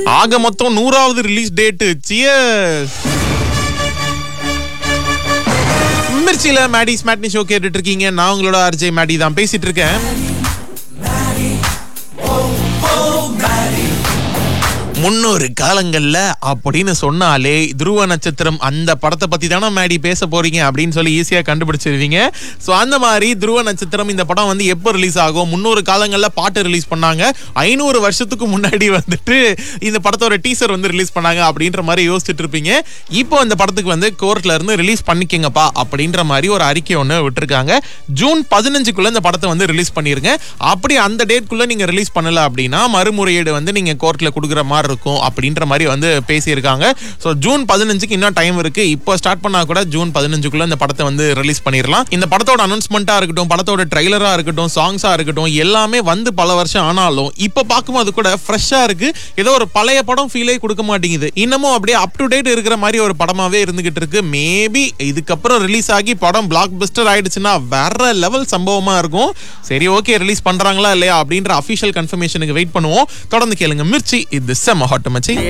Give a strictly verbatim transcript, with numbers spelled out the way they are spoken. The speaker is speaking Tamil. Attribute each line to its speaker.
Speaker 1: ஆக மொத்தம் நூறாவது release date. Cheers. மிர்ச்சில Maddy's matinee show கேட்டுட்டு இருக்கீங்க. நான் உங்களோட ஆர்ஜே மேடி தான் பேசிட்டு இருக்கேன். முன்னொரு காலங்கள்ல அப்படின்னு சொன்னாலே துருவ நட்சத்திரம் அந்த படத்தை பத்தி தானே மேடி பேச போறீங்க அப்படின்னு சொல்லி ஈஸியா கண்டுபிடிச்சிருவீங்க. ஸோ அந்த மாதிரி துருவ நட்சத்திரம் இந்த படம் வந்து எப்போ ரிலீஸ் ஆகும், முன்னொரு காலங்கள்ல பாட்டு ரிலீஸ் பண்ணாங்க, ஐநூறு வருஷத்துக்கு முன்னாடி வந்துட்டு இந்த படத்தோட டீசர் வந்து ரிலீஸ் பண்ணாங்க அப்படின்ற மாதிரி யோசிச்சுட்டு இருப்பீங்க. இப்போ இந்த படத்துக்கு வந்து கோர்ட்ல இருந்து ரிலீஸ் பண்ணிக்கங்கப்பா அப்படின்ற மாதிரி ஒரு அறிக்கை ஒன்று விட்டுருக்காங்க. ஜூன் பதினஞ்சுக்குள்ள இந்த படத்தை வந்து ரிலீஸ் பண்ணிருங்க. அப்படி அந்த டேட்குள்ள நீங்க ரிலீஸ் பண்ணல அப்படின்னா மறுமுறையீடு வந்து நீங்க கோர்ட்ல கொடுக்குற மாதிரி இருக்கும் அப்படின்ற மாதிரி வந்து பேசியிருக்காங்க. ஸோ ஜூன் பதினஞ்சுக்கு இன்னும் டைம் இருக்கு. இப்போ ஸ்டார்ட் பண்ணா கூட ஜூன் பதினஞ்சுக்குள்ள இந்த படத்தை வந்து ரிலீஸ் பண்ணிடலாம். இந்த படத்தோட அனௌன்ஸ்மெண்டா இருக்கட்டும், படத்தோட ட்ரைலரா இருக்கட்டும், சாங்ஸா இருக்கட்டும், எல்லாமே வந்து பல வருஷம் ஆனாலும் இப்போ பார்க்கும்போது கூட ஃப்ரெஷ்ஷா இருக்கு. ஏதோ ஒரு பழைய படம் ஃபீலே கொடுக்க மாட்டேங்குது. இன்னமும் அப்படியே அப் டு டேட் இருக்கிற மாதிரி ஒரு படமாவே இருந்துகிட்டு இருக்கு. மேபி இதுக்கப்புறம் ரிலீஸ் ஆகி படம் பிளாக் பஸ்டர் ஆயிடுச்சுன்னா வேற லெவல் சம்பவமா இருக்கும். சரி, ஓகே, ரிலீஸ் பண்றாங்களா இல்லையா அப்படின்ற அபிஷியல் கன்ஃபர்மேஷனுக்கு வெயிட் பண்ணுவோம். தொடர்ந்து கேளுங்க மிர்ச்சி. இது செம்ம ஹாட் மச்சி.